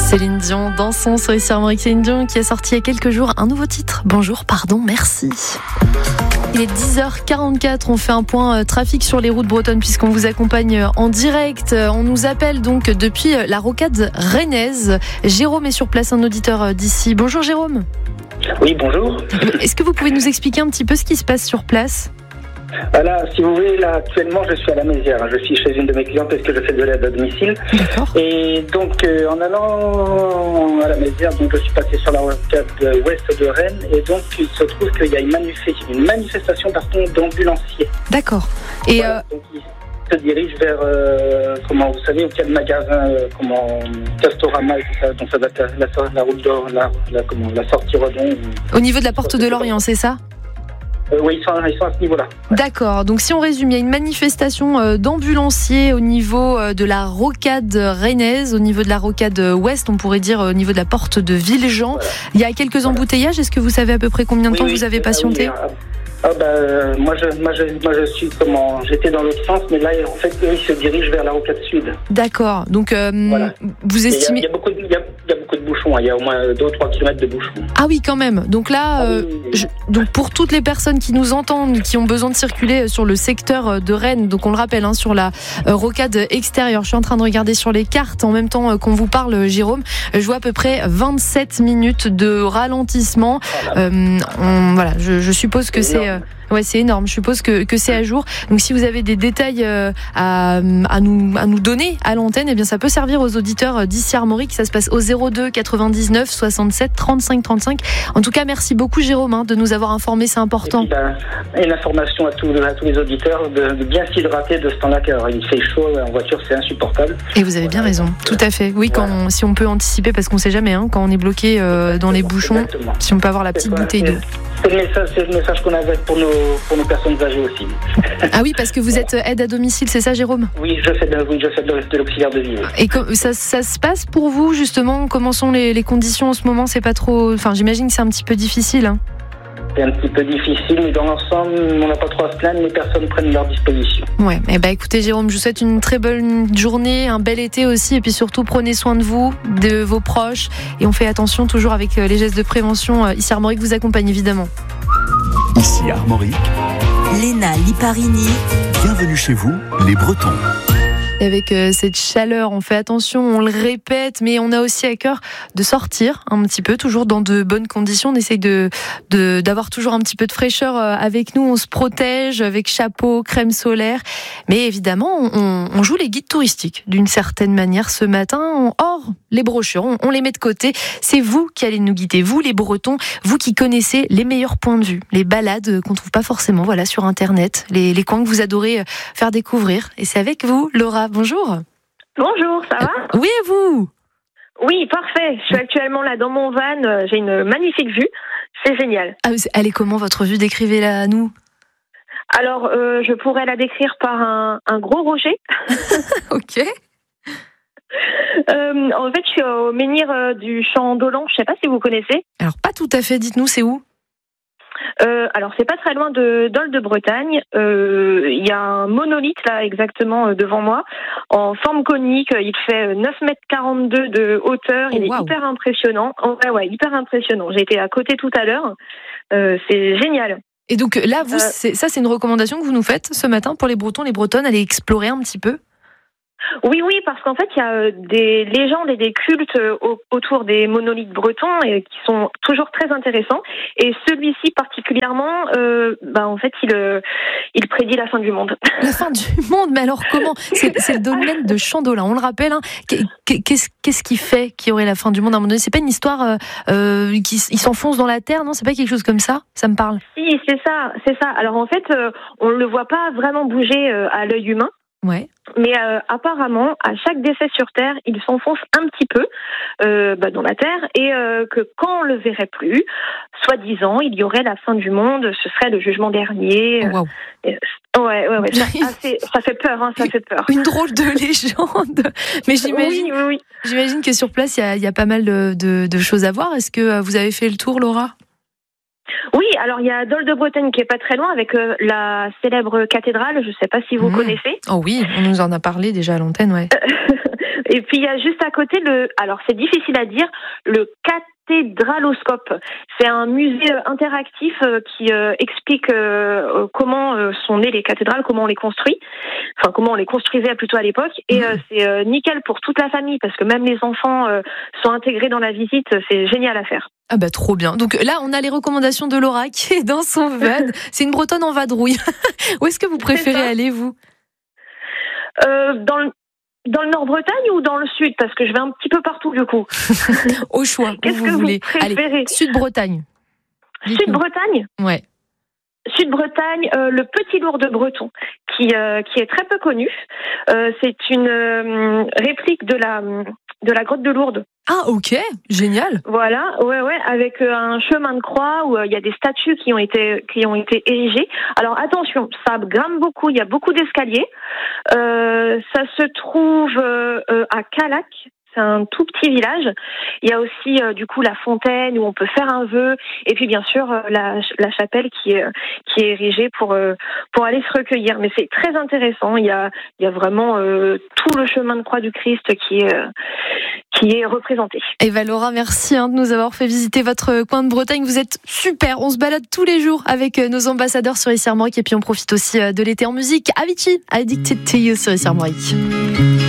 Céline Dion, dansons sur ici Armorique. Céline Dion qui a sorti il y a quelques jours un nouveau titre. Bonjour, pardon, merci. Il est 10h44, on fait un point trafic sur les routes bretonnes puisqu'on vous accompagne en direct. On nous appelle donc depuis la rocade rennaise. Jérôme est sur place, un auditeur d'ici. Bonjour Jérôme. Oui, bonjour. Est-ce que vous pouvez nous expliquer un petit peu ce qui se passe sur place ? Là, si vous voulez, là, actuellement, je suis à la Mézière. Je suis chez une de mes clientes parce que je fais de l'aide à domicile. D'accord. Et donc, en allant à la Mézière, donc, je suis passé sur la rocade ouest de Rennes. Et donc, il se trouve qu'il y a une manifestation d'ambulanciers. D'accord. Et voilà, donc, ils se dirigent vers, vous savez, où il y a le magasin, Castorama et tout ça. Donc, ça va être la route d'or, la sortie Redon. Au niveau de la porte de Lorient, c'est ça ? Oui, ils sont à ce niveau-là. Ouais. D'accord. Donc, si on résume, il y a une manifestation d'ambulanciers au niveau de la rocade rennaise, au niveau de la rocade ouest, on pourrait dire au niveau de la porte de Villejean. Voilà. Il y a quelques embouteillages. Est-ce que vous savez à peu près combien de temps vous avez patienté ? Moi je suis j'étais dans l'autre sens, mais là en fait eux ils se dirigent vers la rocade sud. D'accord. Donc voilà. Vous estimez. Il y a beaucoup de bouchons. Il y a au moins 2 ou 3 kilomètres de bouchons. Ah oui, quand même. Donc là, donc pour toutes les personnes qui nous entendent, qui ont besoin de circuler sur le secteur de Rennes, donc on le rappelle, sur la rocade extérieure. Je suis en train de regarder sur les cartes en même temps qu'on vous parle, Jérôme. Je vois à peu près 27 minutes de ralentissement. Voilà. Je suppose que c'est. Ouais, c'est énorme. Je suppose que c'est à jour. Donc, si vous avez des détails à nous donner à l'antenne, eh bien, ça peut servir aux auditeurs d'ici Armorique. Ça se passe au 02 99 67 35 35. En tout cas, merci beaucoup, Jérôme, de nous avoir informés. C'est important. Et une information à tous les auditeurs de bien s'hydrater de ce temps-là, car il fait chaud en voiture, c'est insupportable. Et vous avez bien raison. Tout à fait. Oui, si on peut anticiper, parce qu'on sait jamais, quand on est bloqué dans les bouchons, exactement. Si on peut avoir la petite bouteille d'eau. C'est le message qu'on avait pour nos personnes âgées aussi. Ah oui, parce que vous êtes aide à domicile, c'est ça, Jérôme ? Oui, je fais de l'auxiliaire de vie. Oui. Et ça se passe pour vous, justement ? Comment sont les conditions en ce moment ? C'est pas trop... Enfin, j'imagine que c'est un petit peu difficile. C'est un petit peu difficile, mais dans l'ensemble, on n'a pas trop à se plaindre, les personnes prennent leur disposition. Ouais, écoutez Jérôme, je vous souhaite une très bonne journée, un bel été aussi, et puis surtout prenez soin de vous, de vos proches, et on fait attention toujours avec les gestes de prévention. Ici Armorique vous accompagne évidemment. Ici Armorique, Léna Liparini. Bienvenue chez vous, les Bretons. Et avec cette chaleur, on fait attention, on le répète, mais on a aussi à cœur de sortir un petit peu, toujours dans de bonnes conditions. On essaye d'avoir toujours un petit peu de fraîcheur avec nous. On se protège avec chapeau, crème solaire. Mais évidemment, on joue les guides touristiques d'une certaine manière ce matin. Hors les brochures, on les met de côté. C'est vous qui allez nous guider, vous les Bretons, vous qui connaissez les meilleurs points de vue, les balades qu'on trouve pas forcément sur Internet, les coins que vous adorez faire découvrir. Et c'est avec vous, Laura. Bonjour. Bonjour, ça va ? Oui, et vous ? Oui, parfait. Je suis actuellement là dans mon van. J'ai une magnifique vue. C'est génial. Ah, elle est comment votre vue ? Décrivez-la à nous. Alors, je pourrais la décrire par un gros rocher. Ok. En fait, je suis au menhir du Champ d'Olan. Je ne sais pas si vous connaissez. Alors, pas tout à fait. Dites-nous, c'est où ? Alors, c'est pas très loin de Dol de Bretagne. Il y a un monolithe là exactement devant moi, en forme conique. Il fait 9,42 m de hauteur. Il est hyper impressionnant. Ouais, hyper impressionnant. J'ai été à côté tout à l'heure. C'est génial. Et donc là, vous, c'est une recommandation que vous nous faites ce matin pour les Bretons, les Bretonnes, aller explorer un petit peu ? Oui, parce qu'en fait, il y a des légendes et des cultes autour des monolithes bretons et qui sont toujours très intéressants. Et celui-ci particulièrement, en fait, il prédit la fin du monde. La fin du monde ? Mais alors comment ? C'est le dolmen de Champ d'Olan, on le rappelle. Qu'est-ce qui fait qu'il y aurait la fin du monde à un moment donné ? C'est pas une histoire qui s'enfonce dans la terre, non ? C'est pas quelque chose comme ça ? Ça me parle. Si, c'est ça. Alors en fait, on ne le voit pas vraiment bouger à l'œil humain. Ouais. Mais apparemment, à chaque décès sur Terre, il s'enfonce un petit peu dans la Terre et que quand on le verrait plus, soi-disant, il y aurait la fin du monde, ce serait le jugement dernier. Wow. Ouais. Ça fait peur, ça fait peur. Une drôle de légende. Mais j'imagine, oui. J'imagine que sur place, il y a pas mal de choses à voir. Est-ce que vous avez fait le tour, Laura ? Oui, alors il y a Dol de Bretagne qui est pas très loin avec la célèbre cathédrale, je sais pas si vous connaissez. Oh oui, on nous en a parlé déjà à l'antenne, ouais. Et puis il y a juste à côté alors c'est difficile à dire, le cathédraloscope. C'est un musée interactif qui explique comment sont nées les cathédrales, comment on les construit, enfin comment on les construisait plutôt à l'époque. Et c'est nickel pour toute la famille parce que même les enfants sont intégrés dans la visite. C'est génial à faire. Ah bah trop bien. Donc là, on a les recommandations de Laura qui est dans son van. C'est une Bretonne en vadrouille. Où est-ce que vous préférez aller, vous ? Dans le Nord-Bretagne ou dans le Sud ? Parce que je vais un petit peu partout du coup. Au choix, qu'est-ce où que vous voulez. Préférez ? Allez, Sud-Bretagne. Sud-Bretagne ? Ouais. Sud-Bretagne, le Petit Lourdes breton, qui est très peu connu. C'est une réplique de la grotte de Lourdes. Ah ok, génial. Voilà, ouais, avec un chemin de croix où il y a des statues qui ont été érigées. Alors attention, ça grimpe beaucoup, il y a beaucoup d'escaliers. Ça se trouve à Calac. C'est un tout petit village. Il y a aussi du coup la fontaine où on peut faire un vœu, et puis bien sûr la chapelle qui est érigée pour aller se recueillir. Mais c'est très intéressant. Il y a vraiment tout le chemin de croix du Christ qui est représenté. Et Laura, merci de nous avoir fait visiter votre coin de Bretagne. Vous êtes super. On se balade tous les jours avec nos ambassadeurs sur Ici Armorique, et puis on profite aussi de l'été en musique. Avicii, Addicted to You sur Ici Armorique.